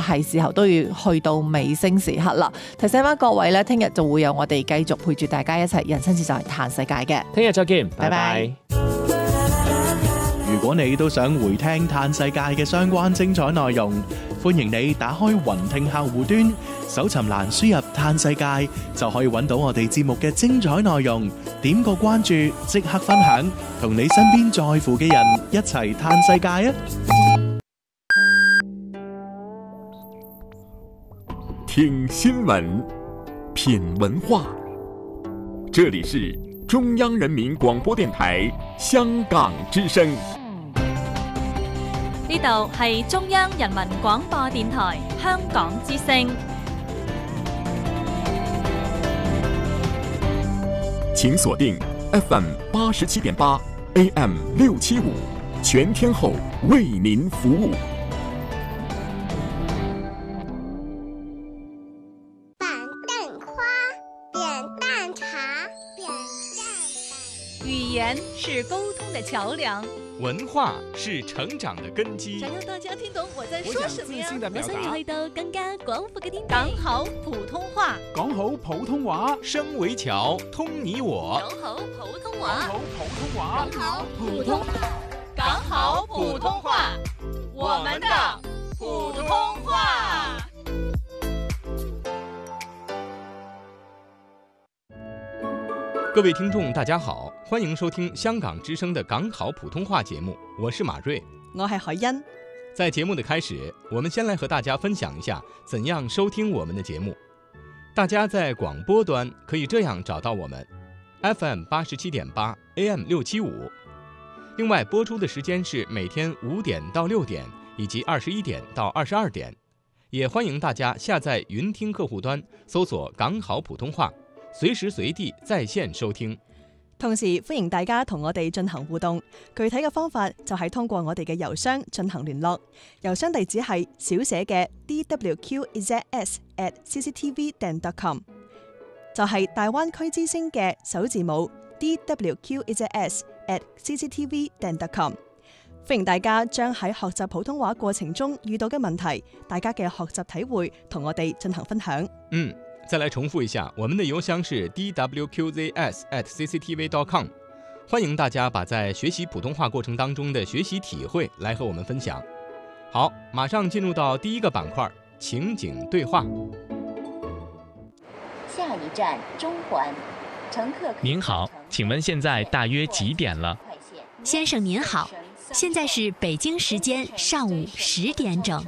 係時候都要去到尾聲時刻啦。提醒翻各位咧，聽日就會有我哋繼續陪住大家一齊人生自在嘆世界嘅。 聽日再見，拜拜。 如果你都想回聽嘆世界嘅相關精彩內容，歡迎你打開雲聽客戶端，搜尋欄輸入嘆世界，就可以揾到我哋節目嘅精彩內容。點個關注，即刻分享，同你身邊在乎嘅人一齊嘆世界啊！ 聽新聞，品文化，這裡是中央人民廣播電台香港之聲。 呢度係中央人民廣播電台香港之聲。 請鎖定 FM 87.8 AM 675，全天候為您服務。 語言是溝通的橋樑， 文化是成長的根基。 想讓大家聽懂我在說什麼呀？ 我想要去到更加廣闊嘅天地。 講好普通話， 講好普通話， 聲為橋，通你我。 講好普通話， 講好普通話， 講好普通話，講好普通話，我們的普通話。 各位聽眾大家好，歡迎收聽香港之聲的港好普通話節目，我是馬瑞， 我係海欣。 在節目的開始，我們先來和大家分享一下怎樣收聽我們的節目。大家在廣播端可以這樣找到我們 FM 87.8 AM 675，另外播出的時間是每天5點到6點以及21點到22點，也歡迎大家下載雲聽客戶端搜索港好普通話，隨時隨地在線收聽。 同時歡迎大家同我哋進行互動，具體嘅方法就係通過我哋嘅郵箱進行聯絡，郵箱地址係小寫嘅 dwqzs@cctv.com， 就係大灣區之聲嘅首字母 dwqzs@cctv.com。 歡迎大家將喺學習普通話過程中遇到嘅問題，大家嘅學習體會同我哋進行分享。 再來重複一下，我們的郵箱是 dwqzs@cctv.com， 歡迎大家把在學習普通話過程當中的學習體會來和我們分享。好，馬上進入到第一個板塊，情景對話。 下一站中環，乘客。 您好，請問現在大約幾點了？ 先生您好，現在是北京時間上午10點整。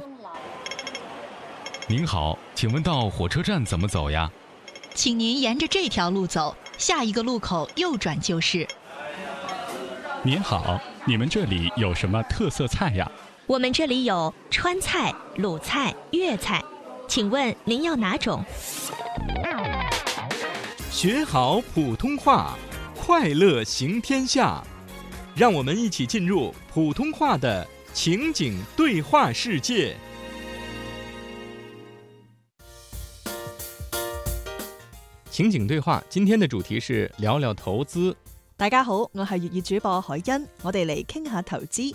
您好，請問到火車站怎麼走呀？ 請您沿着這條路走，下一個路口右轉就是。 您好，你們這裡有什麼特色菜呀？ 我們這裡有川菜、魯菜、粵菜，請問您要哪種？ 學好普通話，快樂行天下。讓我們一起進入普通話的情景對話世界。情景對話，今天的主題是聊聊投資。 大家好，我係粵語主播海欣，我哋嚟傾下投資。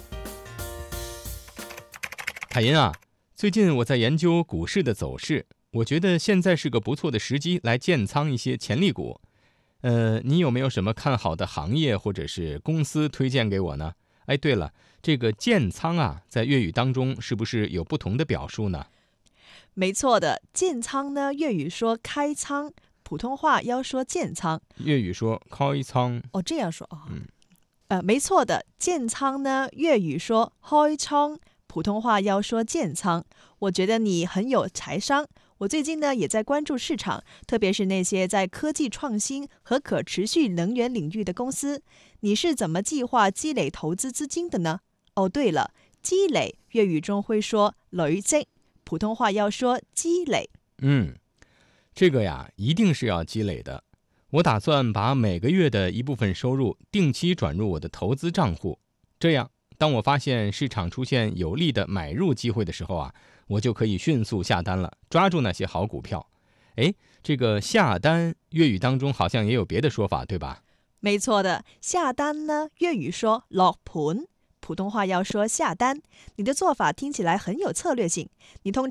海欣啊，最近我在研究股市的走勢，我覺得現在是個不錯的時機來建倉一些潛力股。你有沒有什麼看好的行業或者是公司推薦給我呢？哎，對了，這個建倉啊，在粵語當中是不是有不同的表述呢？ 沒錯的，建倉呢，粵語說開倉，普通話要說建倉。 粵語說開倉。 哦，這樣說啊。沒錯的，建倉呢，粵語說開倉，普通話要說建倉。我覺得你很有財商。我最近呢也在關注市場，特別是那些在科技創新和可持續能源領域的公司。你是怎麼計劃積累投資資金的呢？哦，對了，積累粵語中會說累積，普通話要說積累。 這個呀，一定是要積累的。我打算把每個月的一部分收入定期轉入我的投資賬戶，這樣當我發現市場出現有利的買入機會的時候啊，我就可以迅速下單了，抓住那些好股票。誒，這個下單粵語當中好像也有別的說法，對吧？ 沒錯的，下單呢，粵語說落盤，普通話要說下單。你的做法聽起來很有策略性，你通